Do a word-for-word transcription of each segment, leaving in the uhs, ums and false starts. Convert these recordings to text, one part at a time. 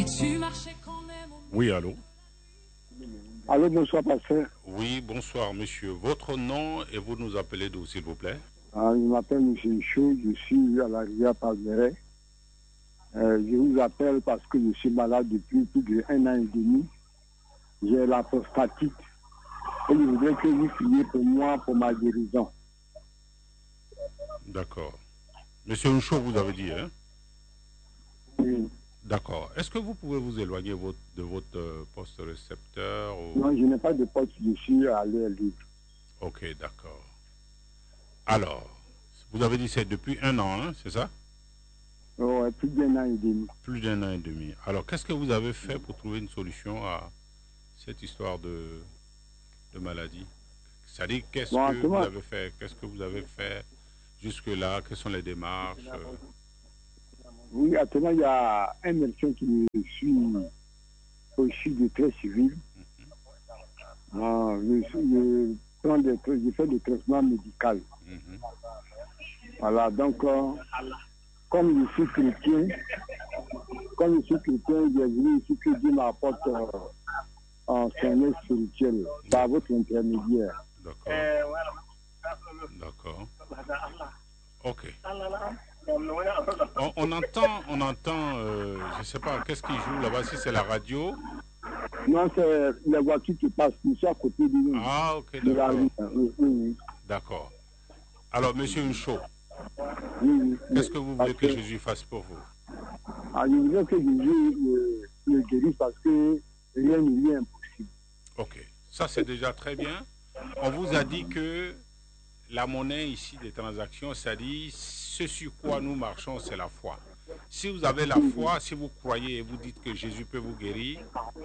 Oui, allô? Allô, bonsoir, pasteur. Oui, bonsoir, monsieur. Votre nom et vous nous appelez d'où, s'il vous plaît? Ah, je m'appelle M. Chou, je suis à la rivière Palmeret. Euh, je vous appelle parce que je suis malade depuis plus d'un an et demi. J'ai la prostatite. Et je voudrais que vous priez pour moi, pour ma guérison. D'accord. Monsieur Nchou, vous avez dit, hein? Oui. D'accord. Est-ce que vous pouvez vous éloigner votre, de votre euh, poste récepteur ou... Non, je n'ai pas de poste, je suis à l'air libre. Ok, d'accord. Alors, vous avez dit c'est depuis un an, hein, c'est ça? Oh, ouais, plus d'un an et demi. Plus d'un an et demi. Alors, qu'est-ce que vous avez fait pour trouver une solution à cette histoire de, de maladie? C'est-à-dire, qu'est-ce Bon, que comment... vous avez fait? Qu'est-ce que vous avez fait jusque-là? Quelles sont les démarches? Oui, actuellement, il y a un médecin qui me suit au sud de très civil. Mm-hmm. ah, je, je, prends des, je fais des traitements médicaux. Mm-hmm. Voilà, donc, euh, comme je suis chrétien, comme je suis chrétien, j'ai voulu ici que Dieu m'apporte euh, un sommeil spirituel par votre intermédiaire. D'accord. D'accord. Ok. On, on entend, on entend, euh, je ne sais pas, qu'est-ce qui joue là-bas, si c'est la radio? Non, c'est la voiture qui passe, qui sont à côté de nous. Ah, ok, d'accord. Oui, oui. D'accord. Alors, monsieur Nchou, oui, oui, qu'est-ce que vous voulez que, que Jésus fasse pour vous? Ah, je voudrais que Jésus me, me guérisse parce que rien n'est impossible. Ok, ça c'est déjà très bien. On vous a dit que la monnaie ici des transactions, c'est-à-dire ce sur quoi nous marchons, c'est la foi. Si vous avez la foi, si vous croyez et vous dites que Jésus peut vous guérir,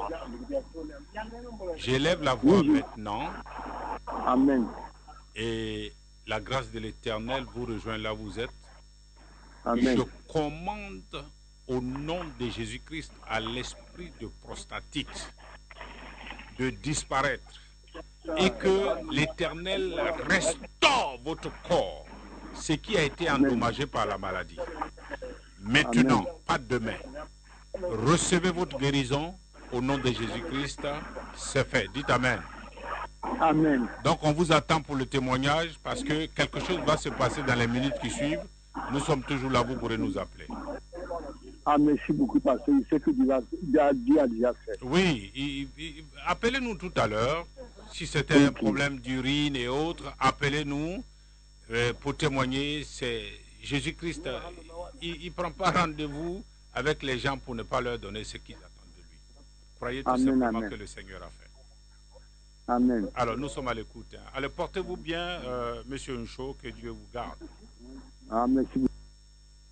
j'élève la voix oui, maintenant. Amen. Et la grâce de l'Éternel vous rejoint là où vous êtes. Amen. Je commande au nom de Jésus-Christ à l'esprit de prostatite de disparaître et que l'Éternel restaure votre corps, ce qui a été endommagé par la maladie. Maintenant, Amen. Pas demain. Recevez votre guérison au nom de Jésus-Christ. C'est fait. Dites Amen. Amen. Donc on vous attend pour le témoignage parce que quelque chose va se passer dans les minutes qui suivent. Nous sommes toujours là, vous pourrez nous appeler. Ah, merci beaucoup parce que je sais que Dieu a, Dieu a déjà fait. Oui, il, il, appelez-nous tout à l'heure. Si c'était okay. un problème d'urine et autres, appelez-nous euh, pour témoigner. C'est Jésus-Christ, euh, il ne prend pas rendez-vous avec les gens pour ne pas leur donner ce qu'ils attendent de lui. Croyez tout Amen, simplement Amen. Que le Seigneur a fait. Amen. Alors nous sommes à l'écoute. Hein. Allez, portez-vous bien, euh, Monsieur Nchou, que Dieu vous garde. Ah, merci beaucoup.